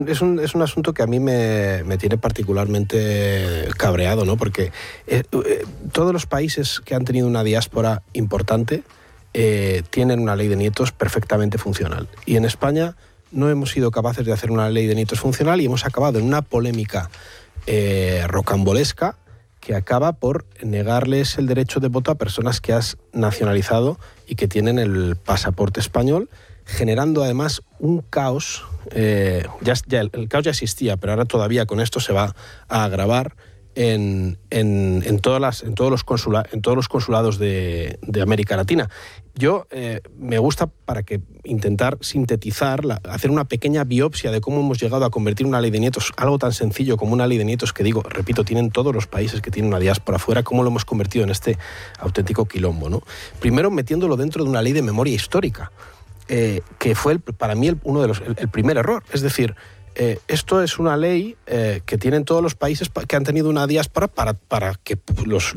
Es un asunto que a mí me tiene particularmente cabreado, ¿no? Porque todos los países que han tenido una diáspora importante tienen una ley de nietos perfectamente funcional. Y en España no hemos sido capaces de hacer una ley de nietos funcional y hemos acabado en una polémica rocambolesca que acaba por negarles el derecho de voto a personas que has nacionalizado y que tienen el pasaporte español, generando además un caos. El caos ya existía, pero ahora todavía con esto se va a agravar en todos los consulados de América Latina. Yo me gusta, para que intentar sintetizar, hacer una pequeña biopsia de cómo hemos llegado a convertir una ley de nietos, algo tan sencillo como una ley de nietos que, repito, tienen todos los países que tienen una diáspora fuera, cómo lo hemos convertido en este auténtico quilombo, ¿no? Primero, metiéndolo dentro de una ley de memoria histórica, que fue para mí el primer error. Es decir, esto es una ley que tienen todos los países que han tenido una diáspora para que los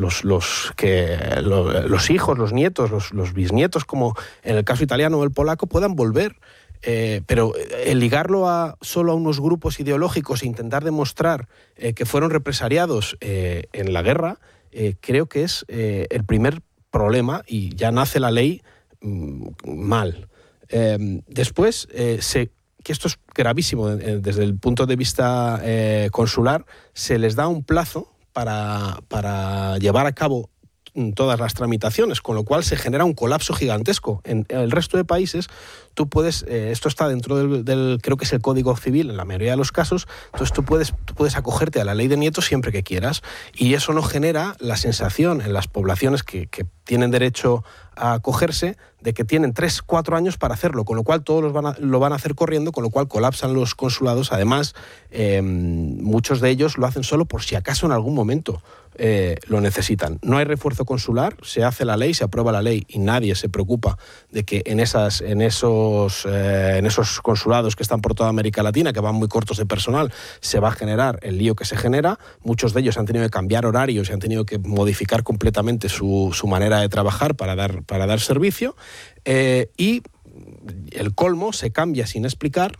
hijos, los nietos, los bisnietos, como en el caso italiano o el polaco, puedan volver. Pero el ligarlo solo a unos grupos ideológicos e intentar demostrar que fueron represaliados en la guerra, creo que es el primer problema, y ya nace la ley mal. Después, que esto es gravísimo desde el punto de vista consular, se les da un plazo para llevar a cabo todas las tramitaciones, con lo cual se genera un colapso gigantesco. En el resto de países tú puedes, esto está dentro del creo que es el Código Civil en la mayoría de los casos, entonces tú puedes acogerte a la ley de nietos siempre que quieras, y eso no genera la sensación en las poblaciones que tienen derecho a acogerse de que tienen 3-4 años para hacerlo, con lo cual todos lo van a hacer corriendo, con lo cual colapsan los consulados. Además, muchos de ellos lo hacen solo por si acaso en algún momento lo necesitan. No hay refuerzo consular, se hace la ley, se aprueba la ley y nadie se preocupa de que en esos consulados que están por toda América Latina, que van muy cortos de personal, se va a generar el lío que se genera. Muchos de ellos han tenido que cambiar horarios y han tenido que modificar completamente su manera de trabajar para dar servicio, y el colmo, se cambia sin explicar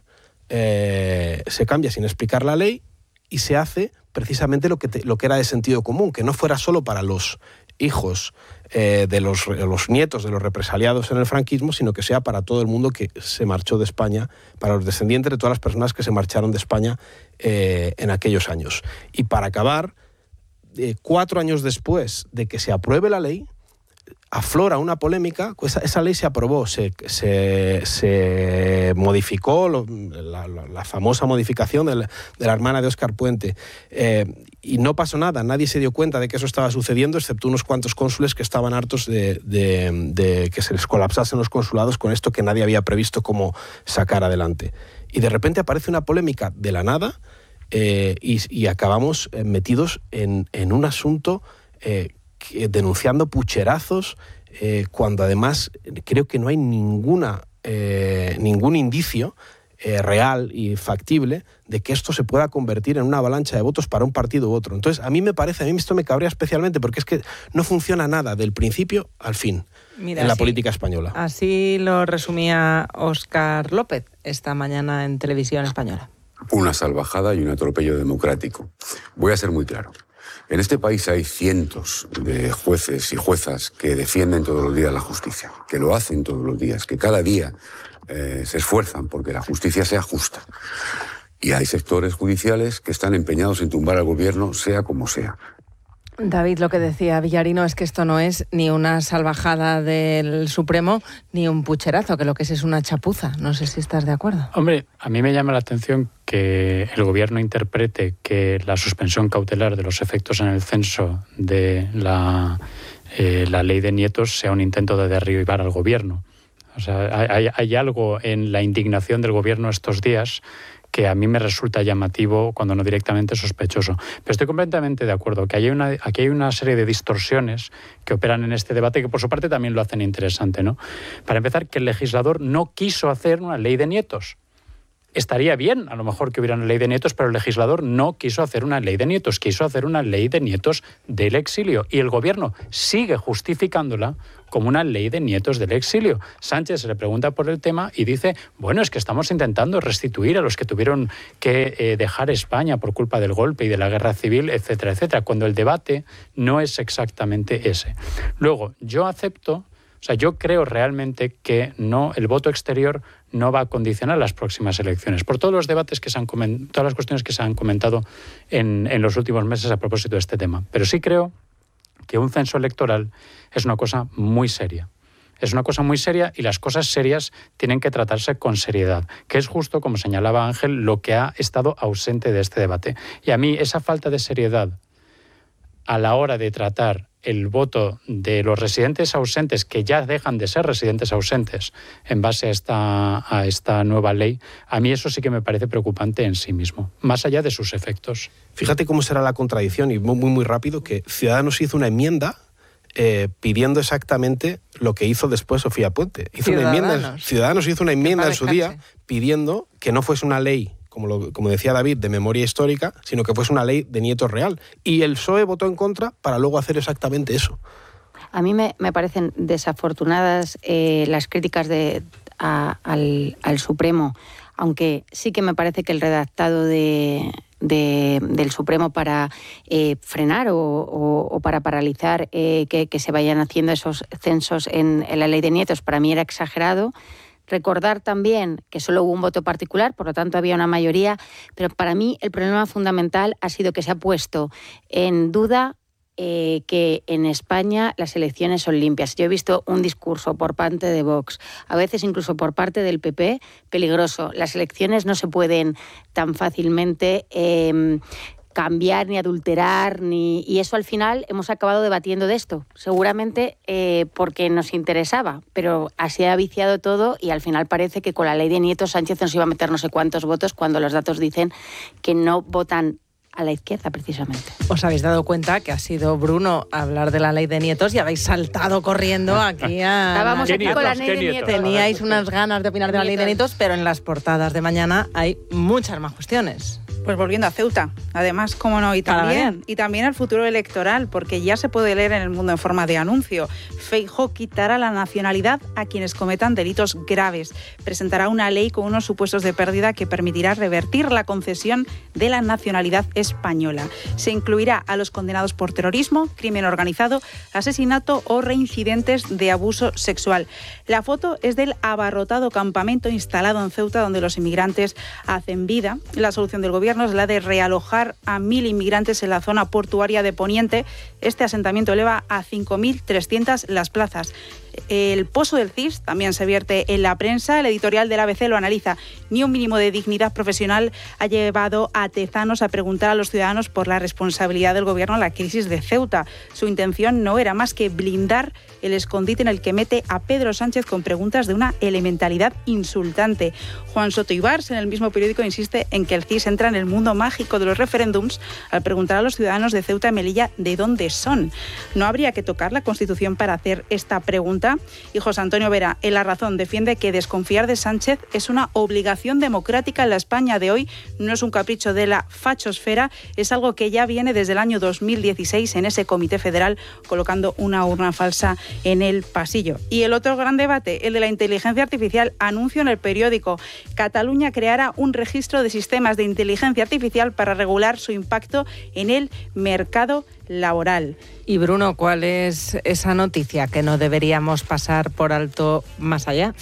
la ley y se hace precisamente lo que era de sentido común, que no fuera solo para los hijos de los nietos de los represaliados en el franquismo, sino que sea para todo el mundo que se marchó de España, para los descendientes de todas las personas que se marcharon de España en aquellos años. Y para acabar, 4 años después de que se apruebe la ley, aflora una polémica. Esa ley se aprobó, se modificó, la famosa modificación de la hermana de Óscar Puente, y no pasó nada. Nadie se dio cuenta de que eso estaba sucediendo, excepto unos cuantos cónsules que estaban hartos de que se les colapsasen los consulados con esto que nadie había previsto cómo sacar adelante. Y de repente aparece una polémica de la nada, y acabamos metidos en un asunto denunciando pucherazos, cuando además creo que no hay ningún indicio real y factible de que esto se pueda convertir en una avalancha de votos para un partido u otro. Entonces, a mí esto me cabrea especialmente, porque es que no funciona nada del principio al fin. Mira, en la política española. Así lo resumía Óscar López esta mañana en Televisión Española. Una salvajada y un atropello democrático. Voy a ser muy claro. En este país hay cientos de jueces y juezas que defienden todos los días la justicia, que lo hacen todos los días, que cada día se esfuerzan porque la justicia sea justa. Y hay sectores judiciales que están empeñados en tumbar al gobierno, sea como sea. David, lo que decía Villarino es que esto no es ni una salvajada del Supremo ni un pucherazo, que lo que es una chapuza. No sé si estás de acuerdo. Hombre, a mí me llama la atención que el gobierno interprete que la suspensión cautelar de los efectos en el censo de la ley de nietos sea un intento de derribar al gobierno. O sea, hay algo en la indignación del gobierno estos días que a mí me resulta llamativo, cuando no directamente sospechoso. Pero estoy completamente de acuerdo que aquí hay una serie de distorsiones que operan en este debate, que por su parte también lo hacen interesante, ¿no? Para empezar, que el legislador no quiso hacer una ley de nietos. estaría bien, a lo mejor, que hubiera una ley de nietos, pero el legislador no quiso hacer una ley de nietos, quiso hacer una ley de nietos del exilio. Y el gobierno sigue justificándola como una ley de nietos del exilio. Sánchez se le pregunta por el tema y dice, bueno, es que estamos intentando restituir a los que tuvieron que dejar España por culpa del golpe y de la guerra civil, etcétera, etcétera, cuando el debate no es exactamente ese. Luego, yo creo realmente que el voto exterior no va a condicionar las próximas elecciones, por todos los debates que todas las cuestiones que se han comentado en los últimos meses a propósito de este tema. Pero sí creo que un censo electoral es una cosa muy seria. Es una cosa muy seria y las cosas serias tienen que tratarse con seriedad, que es justo, como señalaba Ángel, lo que ha estado ausente de este debate. Y a mí esa falta de seriedad a la hora de tratar el voto de los residentes ausentes, que ya dejan de ser residentes ausentes en base a esta nueva ley, a mí eso sí que me parece preocupante en sí mismo, más allá de sus efectos. Fíjate cómo será la contradicción, y muy rápido, que Ciudadanos hizo una enmienda pidiendo exactamente lo que hizo después Sofía Puente. Ciudadanos hizo una enmienda en su día pidiendo que no fuese una ley, como decía David, de memoria histórica, sino que fuese una ley de nietos real. Y el PSOE votó en contra para luego hacer exactamente eso. A mí me parecen desafortunadas las críticas al Supremo, aunque sí que me parece que el redactado del Supremo para frenar o para paralizar que se vayan haciendo esos censos en la ley de nietos, para mí era exagerado. Recordar también que solo hubo un voto particular, por lo tanto había una mayoría, pero para mí el problema fundamental ha sido que se ha puesto en duda que en España las elecciones son limpias. Yo he visto un discurso por parte de Vox, a veces incluso por parte del PP, peligroso. Las elecciones no se pueden tan fácilmente cambiar, ni adulterar, y eso al final hemos acabado debatiendo de esto, seguramente porque nos interesaba, pero así ha viciado todo y al final parece que con la ley de nietos Sánchez nos iba a meter no sé cuántos votos cuando los datos dicen que no votan a la izquierda, precisamente. ¿Os habéis dado cuenta que ha sido Bruno a hablar de la ley de nietos y habéis saltado corriendo aquí a... Estábamos aquí con la ley de nietos. Teníais unas ganas de opinar de la ley de nietos, pero en las portadas de mañana hay muchas más cuestiones. Pues volviendo a Ceuta, además, cómo no, y también al futuro electoral, porque ya se puede leer en El Mundo en forma de anuncio. Feijóo quitará la nacionalidad a quienes cometan delitos graves. Presentará una ley con unos supuestos de pérdida que permitirá revertir la concesión de la nacionalidad española. Se incluirá a los condenados por terrorismo, crimen organizado, asesinato o reincidentes de abuso sexual. La foto es del abarrotado campamento instalado en Ceuta, donde los inmigrantes hacen vida. La solución del gobierno es la de realojar a 1.000 inmigrantes en la zona portuaria de Poniente. Este asentamiento eleva a 5.300 las plazas. El pozo del CIS también se vierte en la prensa. El editorial del ABC lo analiza. Ni un mínimo de dignidad profesional ha llevado a Tezanos a preguntar a los ciudadanos por la responsabilidad del gobierno en la crisis de Ceuta. Su intención no era más que blindar el escondite en el que mete a Pedro Sánchez con preguntas de una elementalidad insultante. Juan Soto Ibars, en el mismo periódico, insiste en que el CIS entra en el mundo mágico de los referéndums al preguntar a los ciudadanos de Ceuta y Melilla de dónde son. No habría que tocar la Constitución para hacer esta pregunta. Y José Antonio Vera, en La Razón, defiende que desconfiar de Sánchez es una obligación democrática en la España de hoy, no es un capricho de la fachosfera, es algo que ya viene desde el año 2016 en ese comité federal colocando una urna falsa en el pasillo. Y el otro gran debate, el de la inteligencia artificial, anuncio en El Periódico. Cataluña creará un registro de sistemas de inteligencia artificial para regular su impacto en el mercado laboral. Y Bruno, ¿cuál es esa noticia que no deberíamos pasar por alto más allá?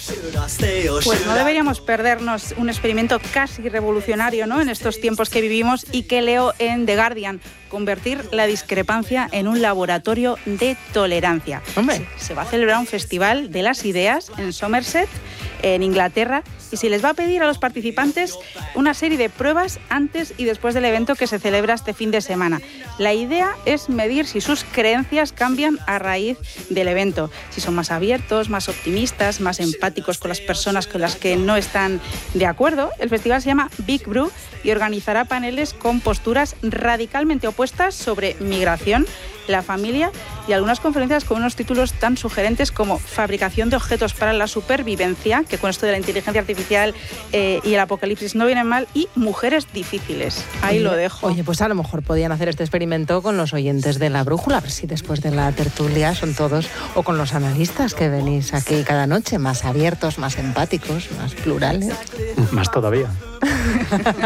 Pues no deberíamos perdernos un experimento casi revolucionario, ¿no?, en estos tiempos que vivimos y que leo en The Guardian: convertir la discrepancia en un laboratorio de tolerancia. ¡Hombre! Se va a celebrar un festival de las ideas en Somerset, en Inglaterra, y se les va a pedir a los participantes una serie de pruebas antes y después del evento que se celebra este fin de semana. La idea es medir si sus creencias cambian a raíz del evento, si son más abiertos, más optimistas, más empáticos con las personas con las que no están de acuerdo. El festival se llama Big Brew y organizará paneles con posturas radicalmente opuestas sobre migración, la familia y algunas conferencias con unos títulos tan sugerentes como Fabricación de objetos para la supervivencia, que con esto de la inteligencia artificial y el apocalipsis no vienen mal, y Mujeres difíciles. Ahí lo dejo. Oye, pues a lo mejor podían hacer este experimento con los oyentes de La Brújula, a ver si después de la tertulia son todos, o con los analistas que venís aquí cada noche, más abiertos, más empáticos, más plurales. Más todavía.